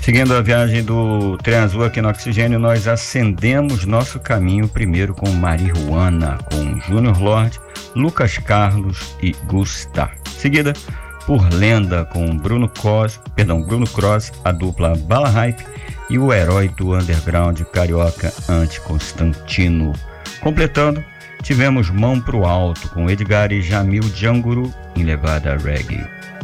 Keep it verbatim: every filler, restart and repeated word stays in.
Seguindo a viagem do Trem Azul aqui no Oxigênio, nós acendemos nosso caminho primeiro com Marihuana, com Júnior Lorde, Lucas Carlos e Gusta. Seguida por Lenda com Bruno Cross, perdão, Bruno Cross, a dupla Bala Hype e o herói do underground carioca Ante Constantino. Completando, tivemos Mão Pro Alto com Edgar e Jamil Djanguru em levada reggae.